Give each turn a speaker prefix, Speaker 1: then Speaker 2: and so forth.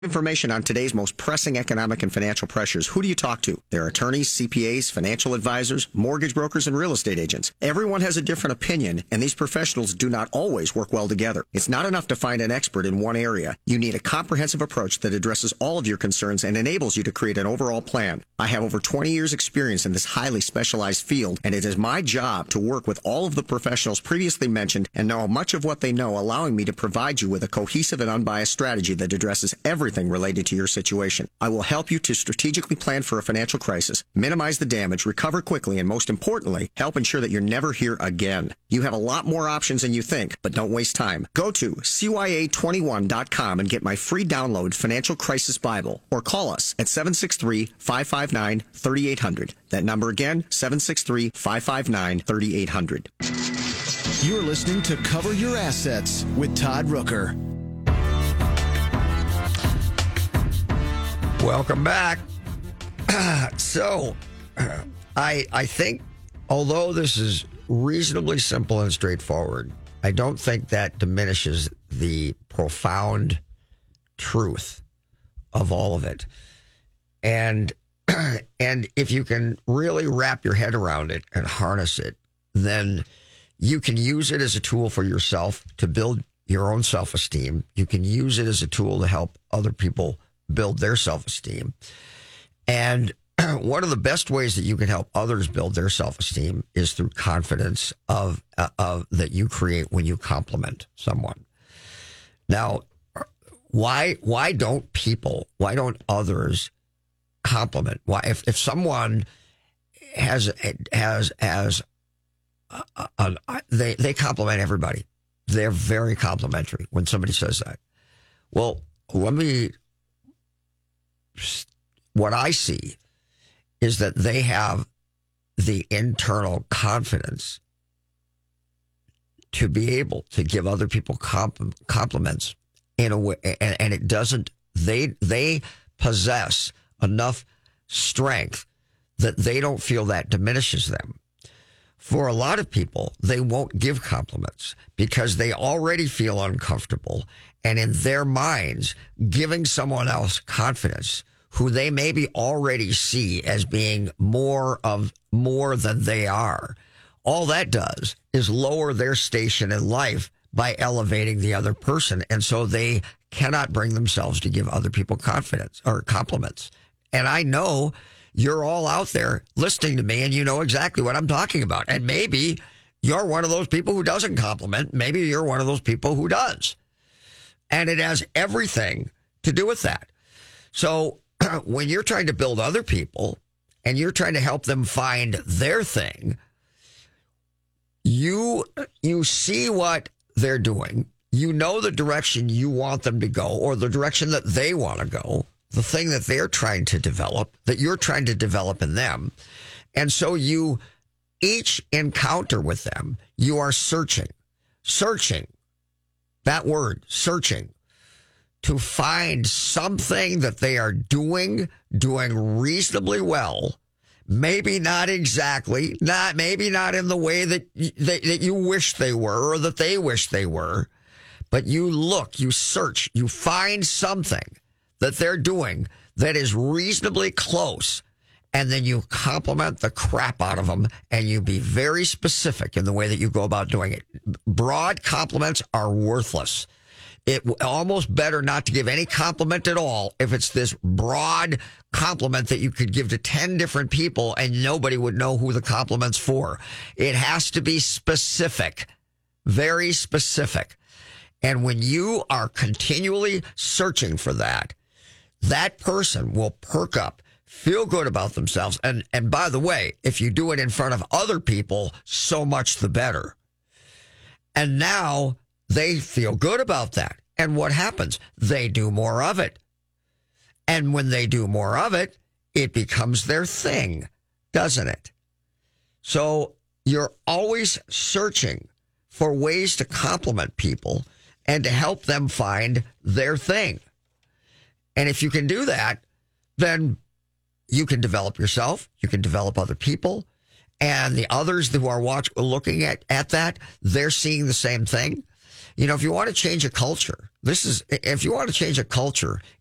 Speaker 1: Information on today's most pressing economic and financial pressures. Who do you talk to? There are attorneys, CPAs, financial advisors, mortgage brokers, and real estate agents. Everyone has a different opinion, and these professionals do not always work well together. It's not enough to find an expert in one area. You need a comprehensive approach that addresses all of your concerns and enables you to create an overall plan. I have over 20 years experience in this highly specialized field, and it is my job to work with all of the professionals previously mentioned and know much of what they know, allowing me to provide you with a cohesive and unbiased strategy that addresses everything related to your situation. I will help you to strategically plan for a financial crisis, minimize the damage, recover quickly, and most importantly, help ensure that you're never here again. You have a lot more options than you think, but don't waste time. Go to CYA21.com and get my free download Financial Crisis Bible, or call us at 763-559-3800. That number again, 763-559-3800.
Speaker 2: You're listening to Cover Your Assets with Todd Rooker.
Speaker 3: Welcome back. I think, although this is reasonably simple and straightforward, I don't think that diminishes the profound truth of all of it. And if you can really wrap your head around it and harness it, then you can use it as a tool for yourself to build your own self-esteem. You can use it as a tool to help other people build their self-esteem. And one of the best ways that you can help others build their self-esteem is through confidence of that you create when you compliment someone. Now, why don't others compliment? Why, if someone they compliment everybody. They're very complimentary when somebody says that. Well, what I see is that they have the internal confidence to be able to give other people compliments in a way, and it doesn't, they possess enough strength that they don't feel that diminishes them. For a lot of people, they won't give compliments because they already feel uncomfortable. And in their minds, giving someone else confidence who they maybe already see as being more than they are, all that does is lower their station in life by elevating the other person. And so they cannot bring themselves to give other people confidence or compliments. And I know you're all out there listening to me and you know exactly what I'm talking about. And maybe you're one of those people who doesn't compliment. Maybe you're one of those people who does. And it has everything to do with that. So when you're trying to build other people and you're trying to help them find their thing, you see what they're doing. You know the direction you want them to go or the direction that they want to go, the thing that they're trying to develop, that you're trying to develop in them. And so you each encounter with them, you are searching, that word, searching, to find something that they are doing reasonably well. Maybe not exactly, maybe not in the way that you wish they were or that they wish they were, but you look, you search, you find something that they're doing that is reasonably close, and then you compliment the crap out of them, and you be very specific in the way that you go about doing it. Broad compliments are worthless. It almost better not to give any compliment at all if it's this broad compliment that you could give to 10 different people and nobody would know who the compliment's for. It has to be specific, very specific. And when you are continually searching for that, that person will perk up, feel good about themselves. And by the way, if you do it in front of other people, so much the better. And now they feel good about that. And what happens? They do more of it. And when they do more of it, it becomes their thing, doesn't it? So you're always searching for ways to compliment people and to help them find their thing. And if you can do that, then you can develop yourself, you can develop other people, and the others who are looking at that, they're seeing the same thing. You know, if you want to change a culture,